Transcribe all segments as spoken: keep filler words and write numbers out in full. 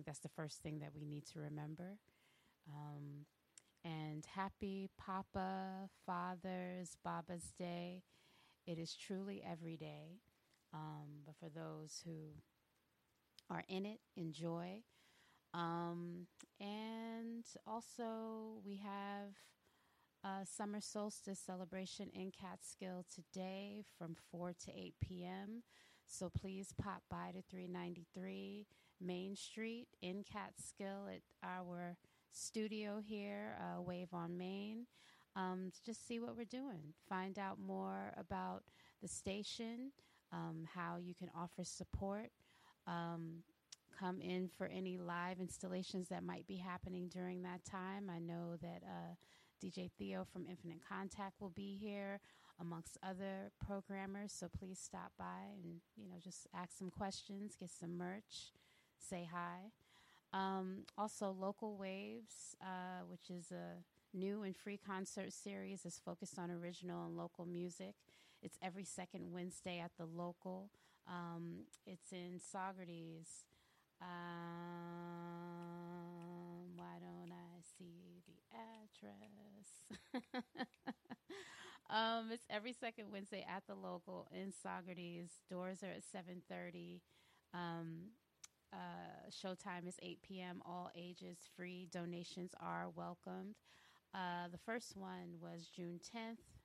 think that's the first thing that we need to remember. Um, and happy Papa, Father's, Baba's Day. It is truly every day. Um, but for those who are in it, enjoy. Um, and also, we have a summer solstice celebration in Catskill today from four to eight p.m. So please pop by to three ninety-three Main Street in Catskill at our studio here, uh, Wave on Main. Um, to just see what we're doing. Find out more about the station, um, how you can offer support. Um, come in for any live installations that might be happening during that time. I know that uh, D J Theo from Infinite Contact will be here amongst other programmers. So please stop by and, you know, just ask some questions, get some merch, say hi. Um, also, Local Waves, uh, which is a new and free concert series, is focused on original and local music. It's every second Wednesday at the Local. Um, it's in Saugerties. Um, why don't I see the address? um, it's every second Wednesday at the Local in Saugerties. Doors are at seven thirty. Um, uh, showtime is eight p.m. All ages free. Donations are welcomed. Uh, the first one was June tenth,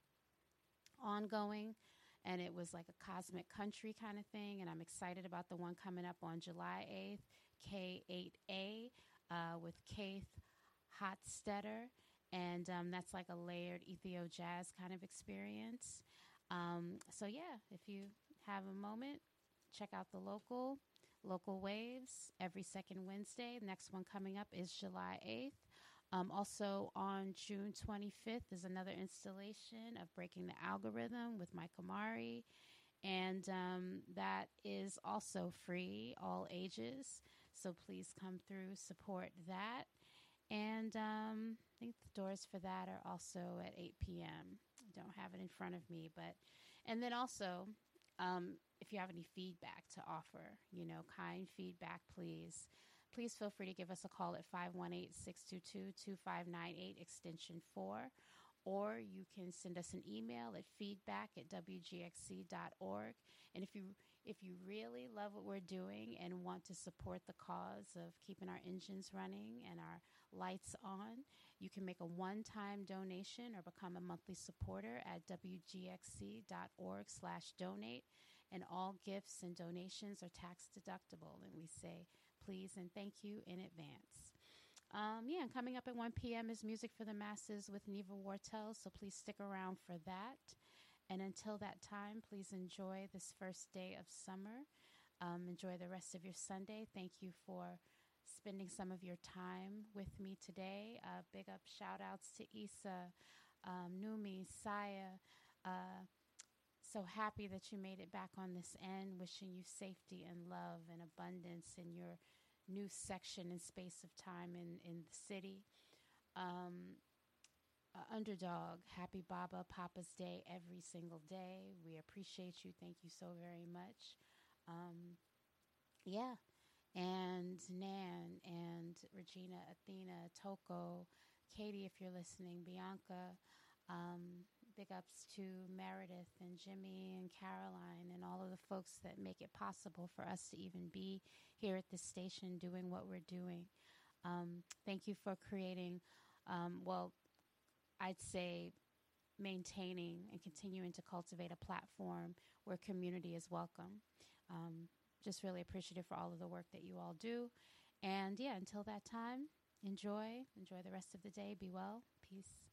ongoing. And it was like a cosmic country kind of thing. And I'm excited about the one coming up on July eighth, K eight A, uh, with Keith Hotstetter. And um, that's like a layered Ethio jazz kind of experience. Um, so, yeah, if you have a moment, check out the local, Local Waves, every second Wednesday. The next one coming up is July eighth. Um, also on June twenty-fifth is another installation of Breaking the Algorithm with Mike Amari. And um, that is also free, all ages. So please come through, support that. And um, I think the doors for that are also at eight p.m. I don't have it in front of me. but And then also, um, if you have any feedback to offer, you know, kind feedback, please. Please feel free to give us a call at five one eight, six two two, two five nine eight, extension four. Or you can send us an email at feedback at w g x c dot org. And if you if you really love what we're doing and want to support the cause of keeping our engines running and our lights on, you can make a one-time donation or become a monthly supporter at w g x c dot org slash donate. And all gifts and donations are tax deductible. And we say please and thank you in advance. Um, yeah, and coming up at one p.m. is Music for the Masses with Neva Wartel, so please stick around for that. And until that time, please enjoy this first day of summer. Um, enjoy the rest of your Sunday. Thank you for spending some of your time with me today. Uh, big up shout outs to Issa, um, Numi, Saya. Uh, so happy that you made it back on this end. Wishing you safety and love and abundance in your new section and space of time in, in the city. Um, uh, underdog, happy Baba Papa's Day every single day. We appreciate you. Thank you so very much. Um, yeah. And Nan and Regina, Athena, Toko, Katie, if you're listening, Bianca, um, big ups to Meredith and Jimmy and Caroline and all of the folks that make it possible for us to even be here at this station doing what we're doing. Um, thank you for creating, um, well, I'd say maintaining and continuing to cultivate a platform where community is welcome. Um, just really appreciative for all of the work that you all do. And yeah, until that time, enjoy. Enjoy the rest of the day. Be well. Peace.